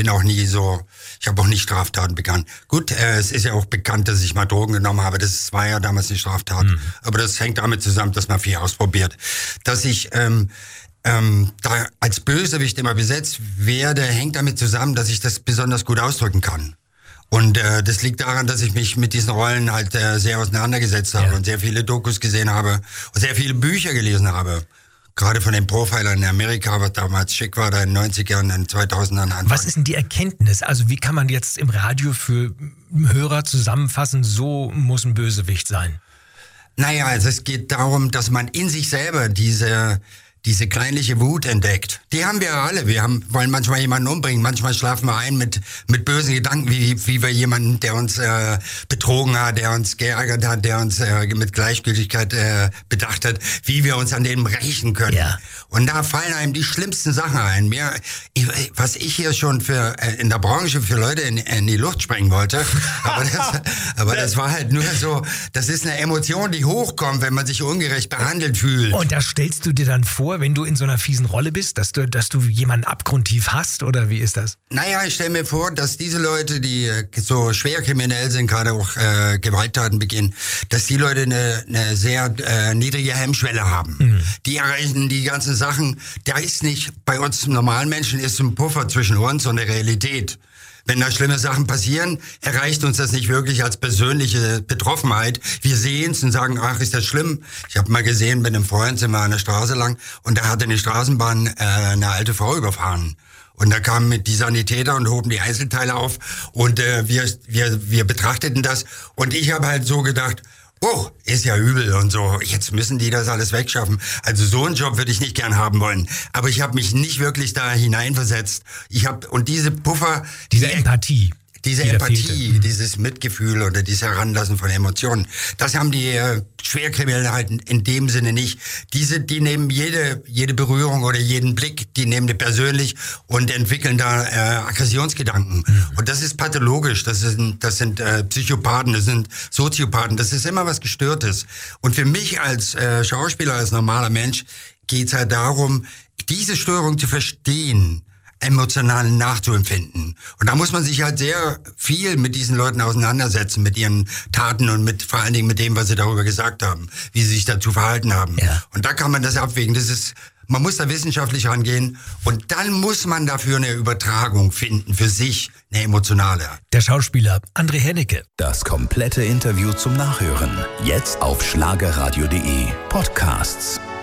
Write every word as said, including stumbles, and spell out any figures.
bin auch nie so, ich habe auch nicht Straftaten begangen. Gut, äh, es ist ja auch bekannt, dass ich mal Drogen genommen habe, das war ja damals eine Straftat. Mhm. Aber das hängt damit zusammen, dass man viel ausprobiert. Dass ich ähm, ähm, da als Bösewicht immer besetzt werde, hängt damit zusammen, dass ich das besonders gut ausdrücken kann. Und äh, das liegt daran, dass ich mich mit diesen Rollen halt äh, sehr auseinandergesetzt habe ja. und sehr viele Dokus gesehen habe und sehr viele Bücher gelesen habe. Gerade von den Profilern in Amerika, was damals schick war, da in den neunzigern, in den zweitausendern. Anfang. Was ist denn die Erkenntnis? Also wie kann man jetzt im Radio für Hörer zusammenfassen, so muss ein Bösewicht sein? Naja, also es geht darum, dass man in sich selber diese... diese kleinliche Wut entdeckt. Die haben wir alle. Wir haben, wollen manchmal jemanden umbringen. Manchmal schlafen wir ein mit, mit bösen Gedanken, wie, wie wir jemanden, der uns äh, betrogen hat, der uns geärgert hat, der uns äh, mit Gleichgültigkeit äh, bedacht hat, wie wir uns an dem rächen können. Ja. Und da fallen einem die schlimmsten Sachen ein. Mir, ich, was ich hier schon für äh, in der Branche für Leute in, in die Luft sprengen wollte, aber, das, aber das war halt nur so, das ist eine Emotion, die hochkommt, wenn man sich ungerecht behandelt fühlt. Und da stellst du dir dann vor, wenn du in so einer fiesen Rolle bist, dass du, dass du jemanden abgrundtief hast, oder wie ist das? Naja, ich stelle mir vor, dass diese Leute, die so schwer kriminell sind, gerade auch äh, Gewalttaten begehen, dass die Leute eine, eine sehr äh, niedrige Hemmschwelle haben. Mhm. Die erreichen die ganzen Sachen, da ist nicht, bei uns normalen Menschen ist ein Puffer zwischen uns und der Realität. Wenn da schlimme Sachen passieren, erreicht uns das nicht wirklich als persönliche Betroffenheit. Wir sehen es und sagen, ach, ist das schlimm? Ich habe mal gesehen, mit einem Freund sind wir an der Straße lang und da hatte eine Straßenbahn äh, eine alte Frau überfahren. Und da kamen mit die Sanitäter und hoben die Einzelteile auf und äh, wir, wir, wir betrachteten das. Und ich habe halt so gedacht, oh, ist ja übel und so, jetzt müssen die das alles wegschaffen. Also so einen Job würde ich nicht gern haben wollen. Aber ich habe mich nicht wirklich da hineinversetzt. Ich habe und diese Puffer... Diese die, Empathie. Diese die Empathie, dieses Mitgefühl oder dieses Heranlassen von Emotionen, das haben die äh, Schwerkriminellen halt in dem Sinne nicht. Diese, die nehmen jede jede Berührung oder jeden Blick, die nehmen die persönlich und entwickeln da äh, Aggressionsgedanken. Mhm. Und das ist pathologisch, das sind, das sind äh, Psychopathen, das sind Soziopathen, das ist immer was Gestörtes. Und für mich als äh, Schauspieler, als normaler Mensch, geht's halt darum, diese Störung zu verstehen, emotional nachzuempfinden. Und da muss man sich halt sehr viel mit diesen Leuten auseinandersetzen, mit ihren Taten und mit vor allen Dingen mit dem, was sie darüber gesagt haben, wie sie sich dazu verhalten haben. Ja. Und da kann man das abwägen. Das ist, man muss da wissenschaftlich rangehen und dann muss man dafür eine Übertragung finden, für sich eine emotionale. Der Schauspieler André Hennecke. Das komplette Interview zum Nachhören. Jetzt auf schlagerradio punkt de Podcasts.